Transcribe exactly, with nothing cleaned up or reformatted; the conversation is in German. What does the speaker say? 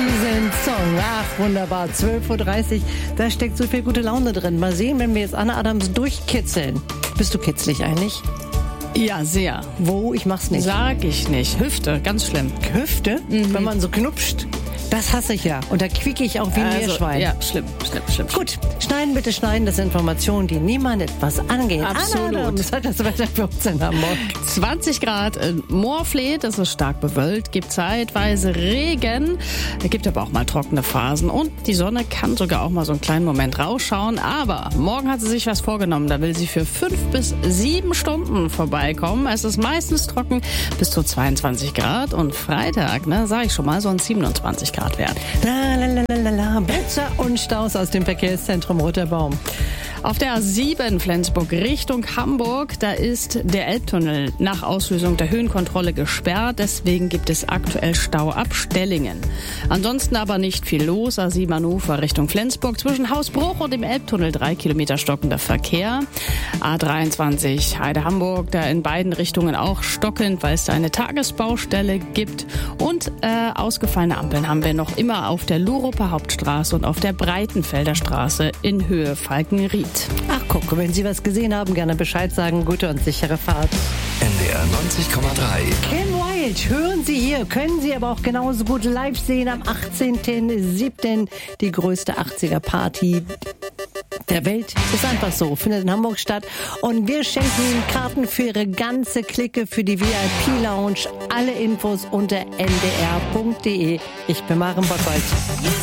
diesen Song. Ach, wunderbar. zwölf Uhr dreißig. Da steckt so viel gute Laune drin. Mal sehen, wenn wir jetzt Anne Adams durchkitzeln. Bist du kitzlig eigentlich? Ja, sehr. Wo? Ich mach's nicht. Sag ich nicht. Hüfte, ganz schlimm. Hüfte? Mhm. Wenn man so knupscht. Das hasse ich ja. Und da quieke ich auch wie ein Also, Meerschwein. ja, schlimm, schlimm, schlimm. Gut, schneiden bitte schneiden, das sind Informationen, die niemand etwas angehen. Absolut. Anna Adams hat das Wetter für uns in Hamburg. zwanzig Grad in Moorfleet, das ist stark bewölkt, gibt zeitweise Regen, es gibt aber auch mal trockene Phasen und die Sonne kann sogar auch mal so einen kleinen Moment rausschauen, aber morgen hat sie sich was vorgenommen, da will sie für fünf bis sieben Stunden vorbeikommen. Es ist meistens trocken bis zu zweiundzwanzig Grad und Freitag, ne, sag ich schon mal, so ein siebenundzwanzig Grad werden. La, la, la, la, la. Blitzer und Staus aus dem Verkehrszentrum Roter Baum. Auf der A sieben Flensburg Richtung Hamburg, da ist der Elbtunnel nach Auslösung der Höhenkontrolle gesperrt. Deswegen gibt es aktuell Stau ab Stellingen. Ansonsten aber nicht viel los. A sieben Hannover Richtung Flensburg zwischen Hausbruch und dem Elbtunnel drei Kilometer stockender Verkehr. A dreiundzwanzig Heide Hamburg, da in beiden Richtungen auch stockend, weil es da eine Tagesbaustelle gibt. Und äh, ausgefallene Ampeln haben wir noch immer auf der Luruper Hauptstraße und auf der Breitenfelder Straße in Höhe Falkenried. Ach guck, wenn Sie was gesehen haben, gerne Bescheid sagen. Gute und sichere Fahrt. N D R neunzig Komma drei. Ken Wild, hören Sie hier, können Sie aber auch genauso gut live sehen am achtzehnten siebten Die größte achtziger-Party der Welt. Ist einfach so, findet in Hamburg statt. Und wir schenken Ihnen Karten für Ihre ganze Clique für die V I P-Lounge. Alle Infos unter n d r punkt d e. Ich bin Maren Bottwald.